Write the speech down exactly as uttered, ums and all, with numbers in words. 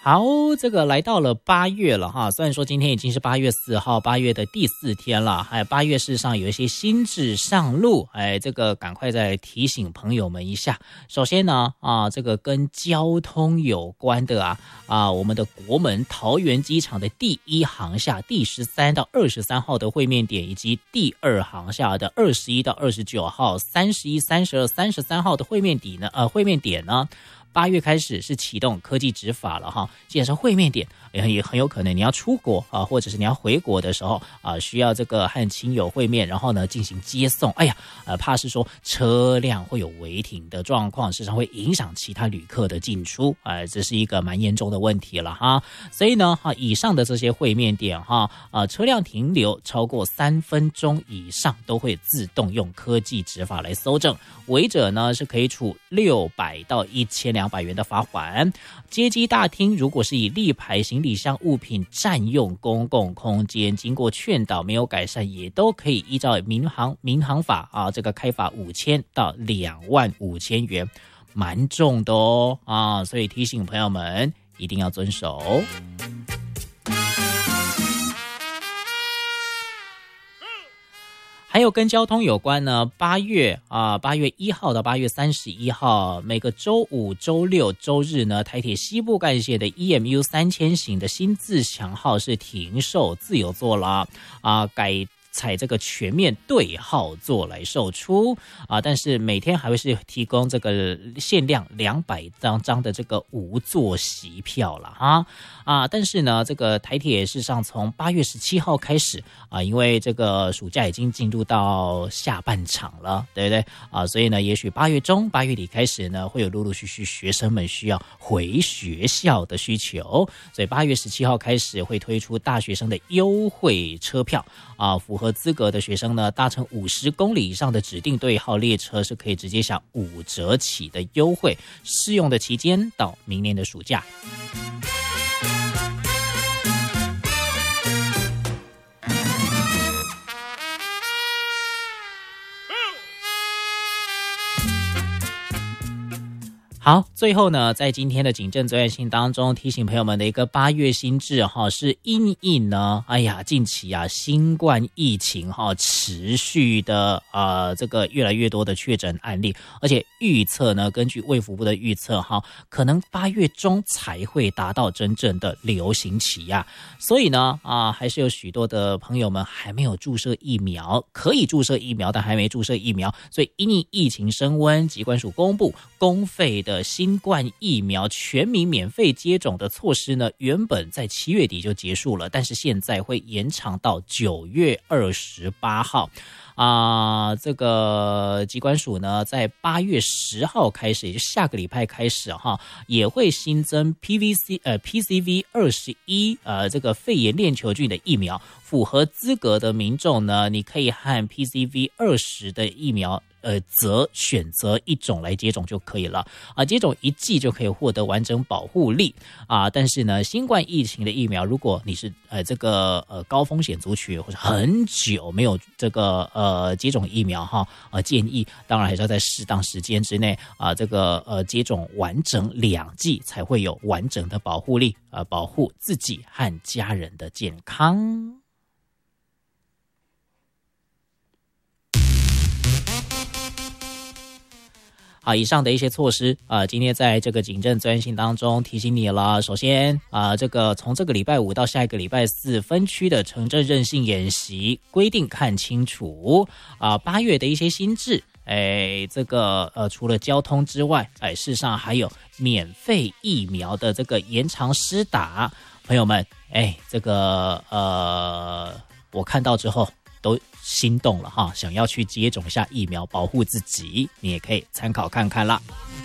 好，这个来到了八月了哈，虽然说今天已经是八月四号，八月的第四天了，哎，八月事实上有一些新制上路，哎，这个赶快再提醒朋友们一下。首先呢，啊，这个跟交通有关的啊，啊，我们的国门桃园机场的第一航厦第十三到二十三号的会面点，以及第二航厦的二十一到二十九号、三十一、三十二、三十三号的会面底呢，呃，会面点呢。八月开始是启动科技执法了哈，既然是会面点，也很有可能你要出国啊，或者是你要回国的时候啊，需要这个和亲友会面，然后呢进行接送。哎呀，呃，怕是说车辆会有违停的状况，事实上会影响其他旅客的进出，哎，这是一个蛮严重的问题了哈。所以呢，哈，以上的这些会面点哈，啊，车辆停留超过三分钟以上，都会自动用科技执法来搜证，违者呢是可以处六百到一千两百元的罚款。接机大厅如果是以立牌行李箱物品占用公共空间，经过劝导没有改善，也都可以依照民航民航法啊，这个开罚五千到两万五千元，蛮重的哦啊，所以提醒朋友们一定要遵守。还有跟交通有关呢，八月啊，八月一号到八月三十一号，每个周五、周六、周日呢，台铁西部干线的 E M U 三千型的新自强号是停售自由座了啊，改采这个全面对号座来售出啊，但是每天还会是提供这个限量两百张张的这个无座席票了哈啊，但是呢，这个台铁事实上从八月十七号开始啊，因为这个暑假已经进入到下半场了，对不对啊？所以呢，也许八月中、八月底开始呢，会有陆陆续续学生们需要回学校的需求，所以八月十七号开始会推出大学生的优惠车票啊，符合合资格的学生呢，搭乘五十公里以上的指定对号列车是可以直接享五折起的优惠，适用的期间到明年的暑假。好，最后呢，在今天的警政责任信当中，提醒朋友们的一个八月新制哈，是因应呢，哎呀，近期啊，新冠疫情哈持续的啊、呃，这个越来越多的确诊案例，而且预测呢，根据卫福部的预测哈，可能八月中才会达到真正的流行期呀、啊，所以呢，啊，还是有许多的朋友们还没有注射疫苗，可以注射疫苗，但还没注射疫苗，所以因应疫情升温，疾管署公布公费的新冠疫苗全民免费接种的措施呢，原本在七月底就结束了，但是现在会延长到九月二十八号。啊、呃，这个疾管署呢，在八月十号开始，也就下个礼拜开始哈，也会新增 P V C 呃 P C V 二十一呃这个肺炎链球菌的疫苗，符合资格的民众呢，你可以和 P C V 二十的疫苗。呃，则选择一种来接种就可以了啊，接种一剂就可以获得完整保护力啊。但是呢，新冠疫情的疫苗，如果你是呃这个呃高风险族群或者很久没有这个呃接种疫苗哈，呃建议当然还是要在适当时间之内啊，这个呃接种完整两剂才会有完整的保护力，呃保护自己和家人的健康。好，以上的一些措施啊、呃，今天在这个警政责任信当中提醒你了。首先啊、呃，这个从这个礼拜五到下一个礼拜四分区的城镇韧性演习规定看清楚啊，八、呃、月的一些新制，哎，这个呃除了交通之外，哎，事实上还有免费疫苗的这个延长施打，朋友们，哎，这个呃，我看到之后。都心动了哈，想要去接种一下疫苗，保护自己，你也可以参考看看啦。